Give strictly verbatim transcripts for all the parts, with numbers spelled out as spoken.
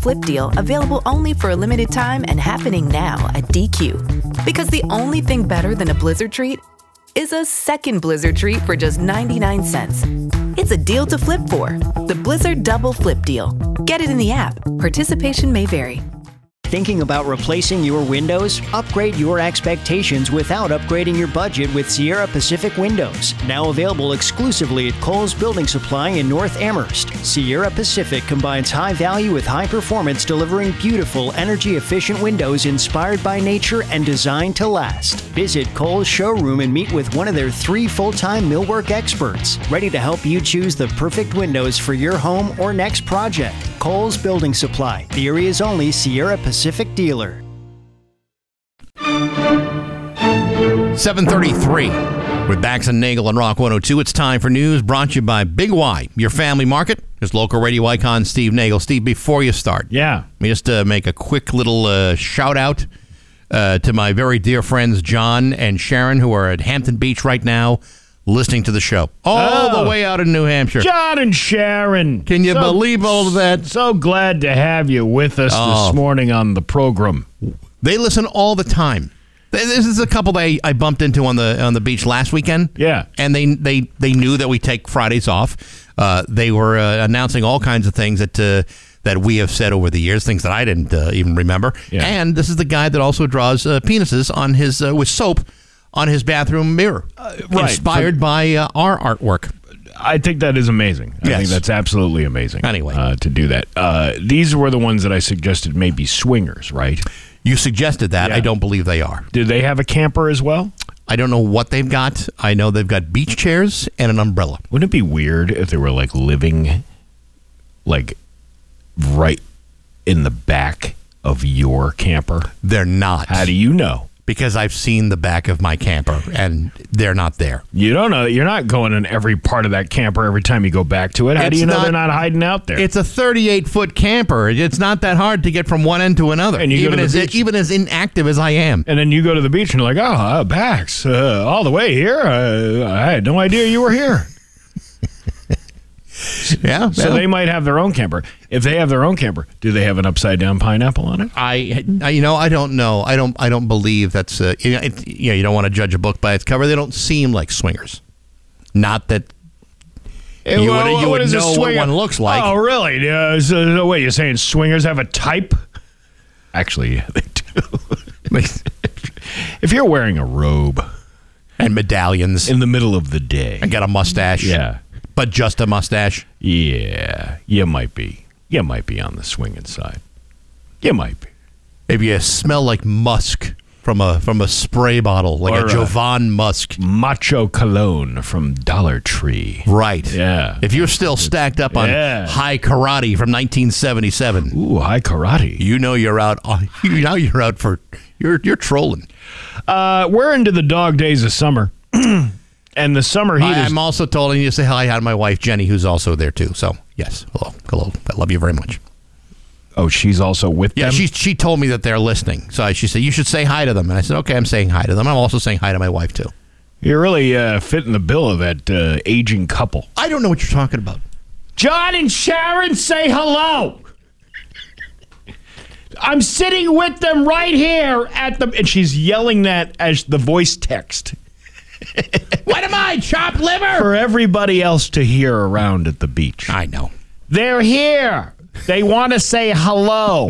flip deal available only for a limited time and happening now at D Q. Because the only thing better than a Blizzard treat is a second Blizzard treat for just ninety-nine cents. It's a deal to flip for. The Blizzard Double Flip Deal. Get it in the app. Participation may vary. Thinking about replacing your windows? Upgrade your expectations without upgrading your budget with Sierra Pacific Windows. Now available exclusively at Kohl's Building Supply in North Amherst. Sierra Pacific combines high value with high performance, delivering beautiful, energy-efficient windows inspired by nature and designed to last. Visit Kohl's showroom and meet with one of their three full-time millwork experts, ready to help you choose the perfect windows for your home or next project. Kohl's Building Supply, the area's only Sierra Pacific dealer. seven thirty-three with Bax and Nagel on Rock one oh two. It's time for news brought to you by Big Y, your family market. There's local radio icon Steve Nagel. Steve, before you start, yeah, let me just uh, make a quick little uh, shout out uh, to my very dear friends John and Sharon, who are at Hampton Beach right now, listening to the show all oh, the way out in New Hampshire. John and Sharon. Can you so, believe all of that? So glad to have you with us oh. this morning on the program. They listen all the time. This is a couple that I, I bumped into on the on the beach last weekend. Yeah. And they they, they knew that we take Fridays off. Uh, they were uh, announcing all kinds of things that uh, that we have said over the years, things that I didn't uh, even remember. Yeah. And this is the guy that also draws uh, penises on his uh, with soap on his bathroom mirror, uh, right. inspired For, by uh, our artwork. I think that is amazing. I yes. think that's absolutely amazing. Anyway. Uh, to do that. Uh, these were the ones that I suggested may be swingers, right? You suggested that. Yeah. I don't believe they are. Do they have a camper as well? I don't know what they've got. I know they've got beach chairs and an umbrella. Wouldn't it be weird if they were like living like right in the back of your camper? They're not. How do you know? Because I've seen the back of my camper, and they're not there. You don't know. You're not going in every part of that camper every time you go back to it. How it's do you know not, they're not hiding out there? It's a thirty-eight foot camper. It's not that hard to get from one end to another, and you even, go to as, the beach. even as inactive as I am. And then you go to the beach, and you're like, oh, uh, Bax, uh, all the way here? Uh, I had no idea you were here. Yeah. So well, they might have their own camper. If they have their own camper, do they have an upside down pineapple on it? I, I you know, I don't know. I don't. I don't believe that's. Uh, you know, it, you know, you don't want to judge a book by its cover. They don't seem like swingers. Not that. Hey, you well, would, you what would is know what one looks like. Oh, really? Uh, so, so wait, you're saying swingers have a type? Actually, yeah, they do. If you're wearing a robe and medallions in the middle of the day and got a mustache, yeah. But just a mustache? Yeah, you might be. You might be on the swinging side. You might be. If you smell like musk from a from a spray bottle, like or a Jovan Musk. Macho Cologne from Dollar Tree. Right. Yeah. If you're still stacked up on yeah. High Karate from nineteen seventy-seven. Ooh, High Karate. You know you're out. You know you're out for, you're you're trolling. Uh, we're into the dog days of summer. And the summer heat I, is... I'm also told you to say hi to my wife, Jenny, who's also there, too. So, yes. Hello. Hello. I love you very much. Oh, she's also with yeah, them? Yeah, she, she told me that they're listening. So she said, you should say hi to them. And I said, okay, I'm saying hi to them. I'm also saying hi to my wife, too. You're really uh, fitting the bill of that uh, aging couple. I don't know what you're talking about. John and Sharon, say hello. I'm sitting with them right here at the... And she's yelling that as the voice text. What am I, chopped liver? For everybody else to hear around at the beach. I know. They're here. They want to say hello.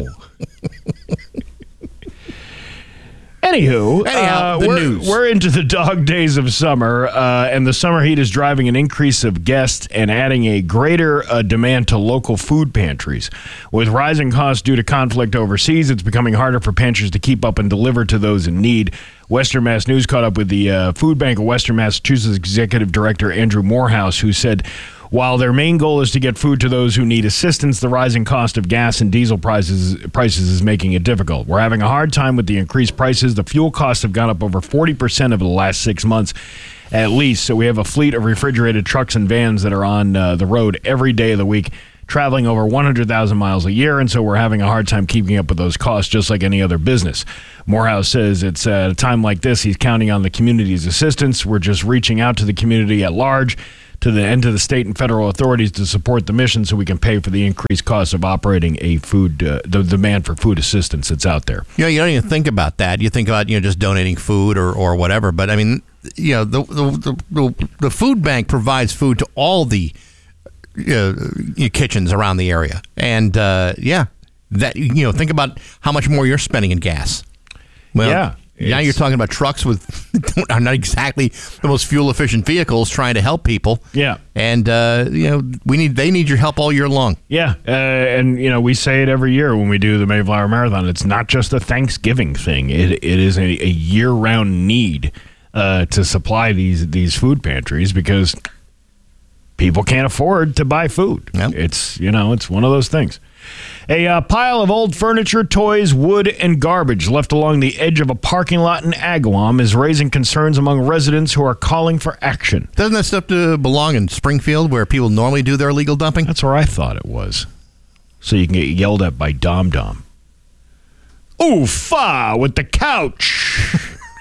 Anywho, Anyhow, uh, the we're, news. we're into the dog days of summer, uh, and the summer heat is driving an increase of guests and adding a greater uh, demand to local food pantries. With rising costs due to conflict overseas, it's becoming harder for pantries to keep up and deliver to those in need. Western Mass News caught up with the uh, Food Bank of Western Massachusetts Executive Director Andrew Morehouse, who said, while their main goal is to get food to those who need assistance, the rising cost of gas and diesel prices prices is making it difficult. We're having a hard time with the increased prices. The fuel costs have gone up over forty percent over the last six months at least. So we have a fleet of refrigerated trucks and vans that are on uh, the road every day of the week, traveling over one hundred thousand miles a year, and so we're having a hard time keeping up with those costs just like any other business. Morehouse says it's at a time like this, he's counting on the community's assistance. We're just reaching out to the community at large to the and to the state and federal authorities to support the mission so we can pay for the increased cost of operating a food, uh, the demand for food assistance that's out there. You know, you don't even think about that. You think about, you know, just donating food or, or whatever. But, I mean, you know, the the, the, the food bank provides food to all the uh, kitchens around the area. And, uh, yeah, that you know, think about how much more you're spending in gas. Well, yeah. Now you're talking about trucks with are not exactly the most fuel efficient vehicles trying to help people. Yeah, and uh, you know we need they need your help all year long. Yeah, uh, and you know we say it every year when we do the Mayflower Marathon. It's not just a Thanksgiving thing. It it is a, a year round need uh, to supply these these food pantries because people can't afford to buy food. Yep. It's you know it's one of those things. A uh, pile of old furniture, toys, wood, and garbage left along the edge of a parking lot in Agawam is raising concerns among residents who are calling for action. Doesn't that stuff to belong in Springfield where people normally do their illegal dumping? That's where I thought it was. So you can get yelled at by Dom Dom. Ooh-fa with the couch.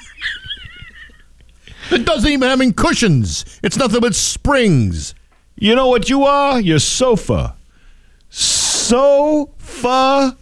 It doesn't even have any cushions. It's nothing but springs. You know what you are? You're sofa. Sofa.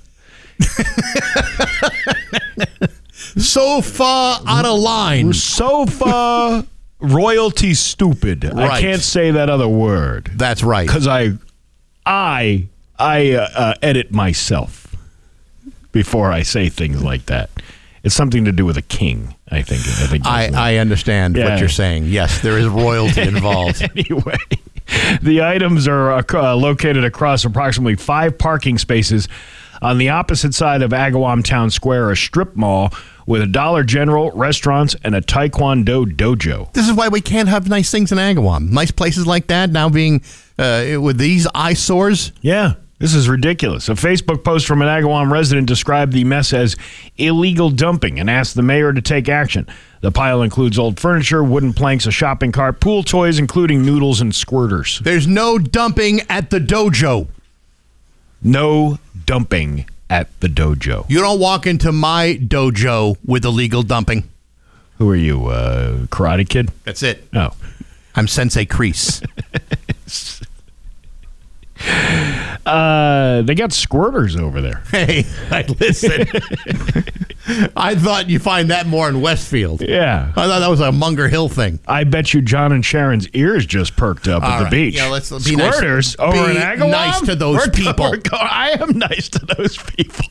So far out of line. Sofa royalty stupid. Right. I can't say that other word. That's right. Because I, I, I uh, uh, edit myself before I say things like that. It's something to do with a king, I think. I think. I, I understand Yeah. what you're saying. Yes, there is royalty involved. Anyway, the items are uh, located across approximately five parking spaces on the opposite side of Agawam Town Square, a strip mall with a Dollar General, restaurants, and a Taekwondo dojo. This is why we can't have nice things in Agawam. Nice places like that now being uh, with these eyesores. Yeah. This is ridiculous. A Facebook post from an Agawam resident described the mess as illegal dumping and asked the mayor to take action. The pile includes old furniture, wooden planks, a shopping cart, pool toys, including noodles and squirters. There's no dumping at the dojo. No dumping at the dojo. You don't walk into my dojo with illegal dumping. Who are you, uh, Karate Kid? That's it. Oh. I'm Sensei Kreese. Uh, they got squirters over there. Hey, I listen. I thought you find that more in Westfield. Yeah. I thought that was a Munger Hill thing. I bet you John and Sharon's ears just perked up All at the right. beach. Yeah, let's be nice- Squirters over be in Agawam? nice to those We're- people. we're go- I am nice to those people.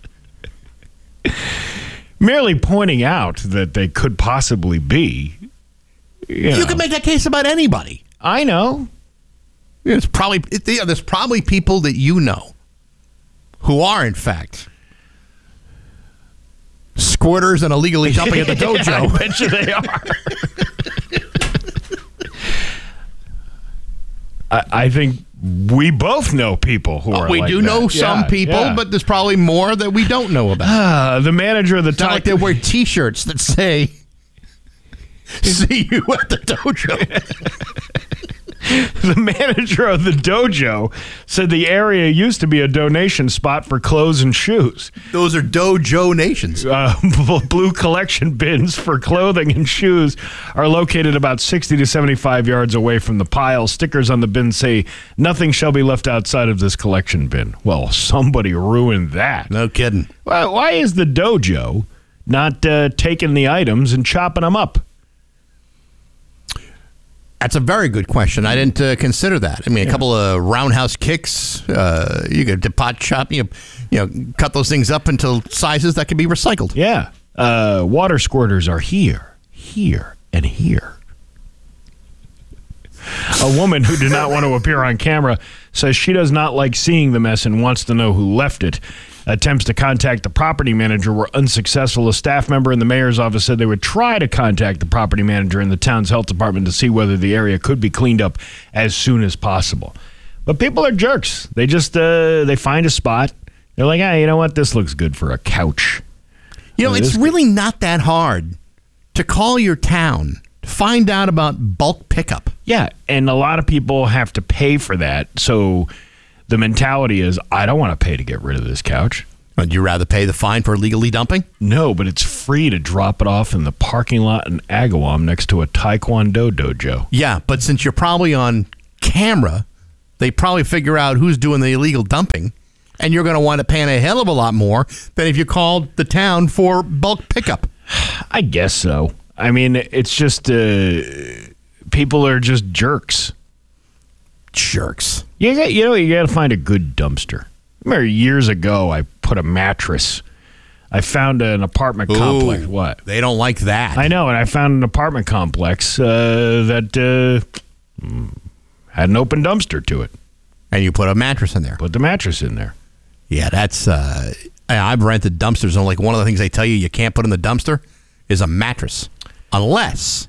Merely pointing out that they could possibly be. You, You know. can make that case about anybody. I know. It's probably it, yeah, there's probably people that you know who are in fact squirters and illegally dumping at the dojo. I bet you they are. I, I think we both know people who are we like do that. know some Yeah, people, yeah. but there's probably more that we don't know about. Uh, the manager of the It's not like they wear T-shirts that say "See you at the dojo." The manager of the dojo said the area used to be a donation spot for clothes and shoes. Those are dojo nations. Uh, blue collection bins for clothing and shoes are located about sixty to seventy-five yards away from the pile. Stickers on the bin say, "Nothing shall be left outside of this collection bin." Well, somebody ruined that. No kidding. Why, why is the dojo not uh, taking the items and chopping them up? That's a very good question. I didn't uh, consider that. I mean, a couple of roundhouse kicks. Uh, you could pot chop. You know, you know, cut those things up into sizes that can be recycled. Yeah. Uh, water squirters are here, here, and here. A woman who did not want to appear on camera says she does not like seeing the mess and wants to know who left it. Attempts to contact the property manager were unsuccessful. A staff member in the mayor's office said they would try to contact the property manager in the town's health department to see whether the area could be cleaned up as soon as possible. But people are jerks. They just uh, they find a spot. They're like, hey, you know what? This looks good for a couch. You know, Well, it's this- really not that hard to call your town, find out about bulk pickup. Yeah, and a lot of people have to pay for that. So the mentality is, I don't want to pay to get rid of this couch. Would you rather pay the fine for illegally dumping? No, but it's free to drop it off in the parking lot in Agawam next to a Taekwondo dojo. Yeah, but since you're probably on camera, they probably figure out who's doing the illegal dumping, and you're going to wind up paying a hell of a lot more than if you called the town for bulk pickup. I guess so. I mean, it's just uh, people are just jerks. Jerks. You got, you know, you got to find a good dumpster. I remember years ago, I put a mattress. I found an apartment Ooh, complex. What? They don't like that. I know, and I found an apartment complex uh, that uh, had an open dumpster to it. And you put a mattress in there. Put the mattress in there. Yeah, that's. Uh, I've rented dumpsters, and like one of the things they tell you you can't put in the dumpster is a mattress, unless,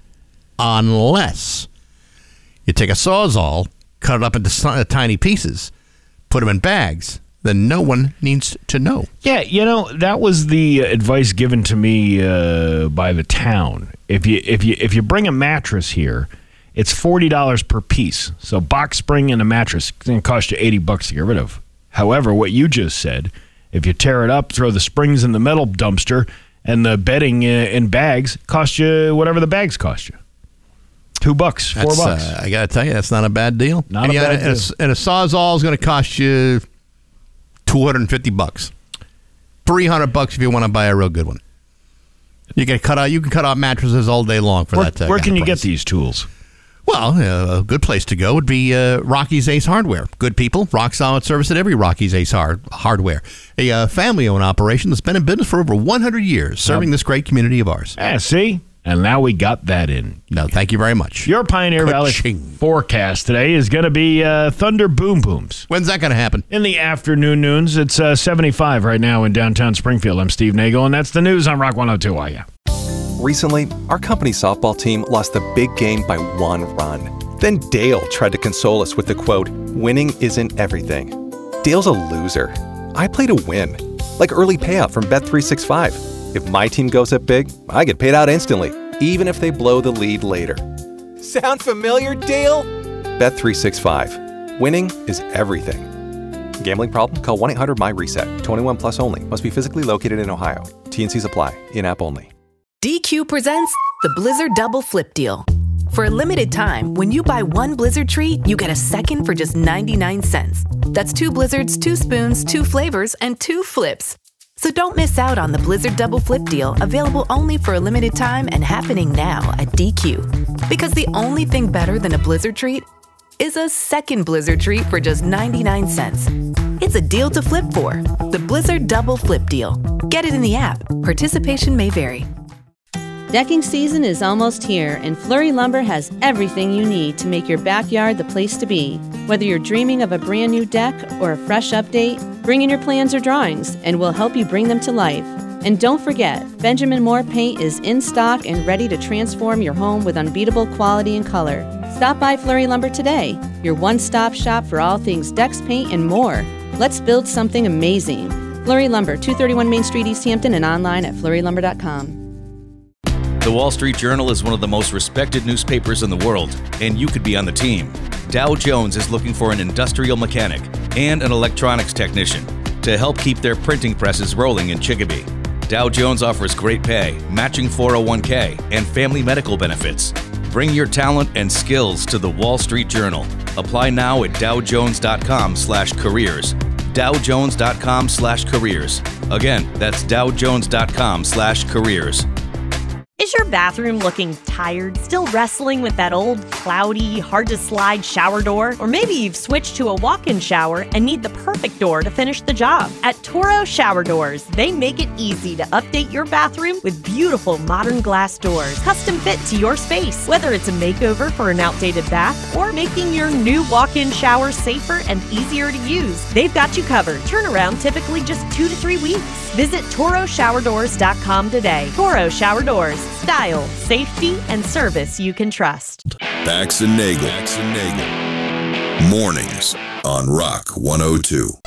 unless you take a Sawzall, cut it up into tiny pieces, put them in bags. Then no one needs to know. Yeah, you know, that was the advice given to me uh, by the town. If you if you if you bring a mattress here, it's forty dollars per piece. So box spring and a mattress is going to cost you eighty bucks to get rid of. However, what you just said, if you tear it up, throw the springs in the metal dumpster, and the bedding in bags, cost you whatever the bags cost you. Two bucks, four that's, bucks. Uh, I got to tell you, that's not a bad deal. Not and a yeah, bad and deal. A, and a Sawzall is going to cost you two hundred fifty bucks. three hundred bucks if you want to buy a real good one. You can cut out you can cut out mattresses all day long for where, that. Uh, where kind can of you price. get these tools? Well, uh, a good place to go would be uh, Rocky's Ace Hardware. Good people, rock solid service at every Rocky's Ace hard, Hardware. A uh, family-owned operation that's been in business for over one hundred years, serving this great community of ours. Ah, see? And now we got that in. No, thank you very much. Your Pioneer Valley Ka-ching. forecast today is going to be uh, thunder boom booms. When's that going to happen? In the afternoon noons, it's uh, seventy-five right now in downtown Springfield. I'm Steve Nagel, and that's the news on Rock one oh two. Oh, yeah. Recently, our company softball team lost the big game by one run. Then Dale tried to console us with the quote, "Winning isn't everything." Dale's a loser. I play to win. Like early payout from Bet three sixty-five. If my team goes up big, I get paid out instantly, even if they blow the lead later. Sound familiar, Dale? Bet three sixty-five. Winning is everything. Gambling problem? Call one eight hundred M Y reset. twenty-one plus only. Must be physically located in Ohio. T and C's apply. In-app only. D Q presents the Blizzard Double Flip Deal. For a limited time, when you buy one Blizzard treat, you get a second for just ninety-nine cents. That's two Blizzards, two spoons, two flavors, and two flips. So don't miss out on the Blizzard Double Flip Deal, available only for a limited time and happening now at D Q. Because the only thing better than a Blizzard treat is a second Blizzard treat for just ninety-nine cents. It's a deal to flip for. The Blizzard Double Flip Deal. Get it in the app. Participation may vary. Decking season is almost here, and Fleury Lumber has everything you need to make your backyard the place to be. Whether you're dreaming of a brand new deck or a fresh update, bring in your plans or drawings, and we'll help you bring them to life. And don't forget, Benjamin Moore paint is in stock and ready to transform your home with unbeatable quality and color. Stop by Fleury Lumber today, your one-stop shop for all things decks, paint, and more. Let's build something amazing. Fleury Lumber, two thirty-one Main Street, East Hampton, and online at fleury lumber dot com. The Wall Street Journal is one of the most respected newspapers in the world, and you could be on the team. Dow Jones is looking for an industrial mechanic and an electronics technician to help keep their printing presses rolling in Chicopee. Dow Jones offers great pay, matching four oh one k, and family medical benefits. Bring your talent and skills to the Wall Street Journal. Apply now at dow jones dot com slash careers. dow jones dot com slash careers. Again, that's dow jones dot com slash careers. Is your bathroom looking tired, still wrestling with that old, cloudy, hard-to-slide shower door? Or maybe you've switched to a walk-in shower and need the perfect door to finish the job. At Toro Shower Doors, they make it easy to update your bathroom with beautiful modern glass doors, custom fit to your space. Whether it's a makeover for an outdated bath or making your new walk-in shower safer and easier to use, they've got you covered. Turnaround typically just two to three weeks. Visit toro shower doors dot com today. Toro Shower Doors. Style, safety, and service you can trust. Bax and Nagel. Bax and Nagel. Mornings on Rock one oh two.